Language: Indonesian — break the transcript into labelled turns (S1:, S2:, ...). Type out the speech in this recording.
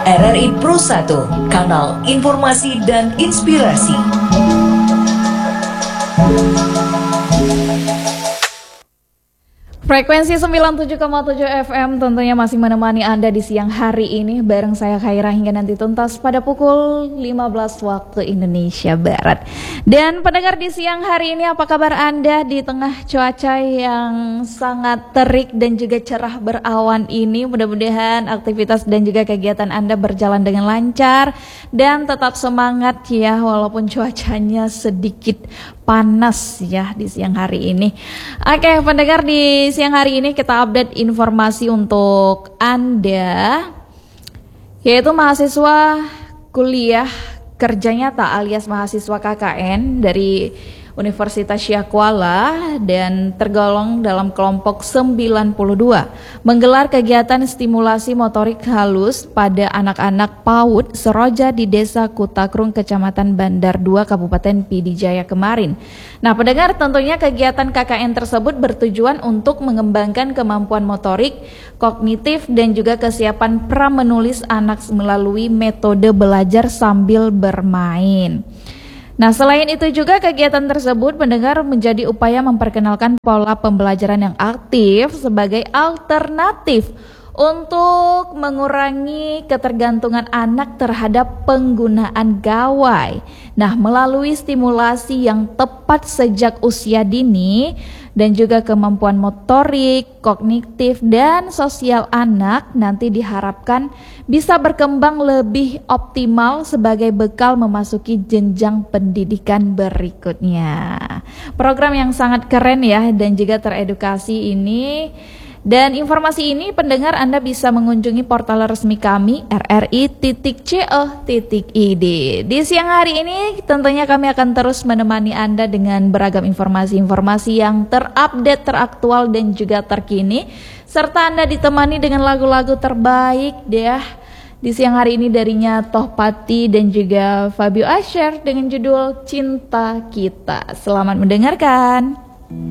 S1: RRI Pro 1, kanal informasi dan inspirasi.
S2: Frekuensi 97,7 FM tentunya masih menemani Anda di siang hari ini bareng saya Khaira hingga nanti tuntas pada pukul 15 waktu Indonesia Barat. Dan pendengar di siang hari ini, apa kabar Anda di tengah cuaca yang sangat terik dan juga cerah berawan ini? Mudah-mudahan aktivitas dan juga kegiatan Anda berjalan dengan lancar dan tetap semangat ya, walaupun cuacanya sedikit panas ya di siang hari ini. Oke, pendengar, di siang hari ini kita update informasi untuk Anda, yaitu mahasiswa kuliah kerja nyata alias mahasiswa KKN dari Universitas Syakuala dan tergolong dalam kelompok 92 menggelar kegiatan stimulasi motorik halus pada anak-anak PAUD Seroja di Desa Kutakrung, Kecamatan Bandar 2, Kabupaten Pidijaya kemarin. Nah, pendengar, tentunya kegiatan KKN tersebut bertujuan untuk mengembangkan kemampuan motorik, kognitif, dan juga kesiapan pra-menulis anak melalui metode belajar sambil bermain. Nah, selain itu juga kegiatan tersebut, pendengar, menjadi upaya memperkenalkan pola pembelajaran yang aktif sebagai alternatif untuk mengurangi ketergantungan anak terhadap penggunaan gawai. Nah, melalui stimulasi yang tepat sejak usia dini dan juga kemampuan motorik, kognitif, dan sosial anak nanti diharapkan bisa berkembang lebih optimal sebagai bekal memasuki jenjang pendidikan berikutnya. Program yang sangat keren ya dan juga teredukasi ini. Dan informasi ini, pendengar, Anda bisa mengunjungi portal resmi kami rri.co.id. Di siang hari ini tentunya kami akan terus menemani Anda dengan beragam informasi-informasi yang terupdate, teraktual, dan juga terkini, serta Anda ditemani dengan lagu-lagu terbaik deh. Di siang hari ini darinya Tohpati dan juga Fabio Asher dengan judul Cinta Kita. Selamat mendengarkan.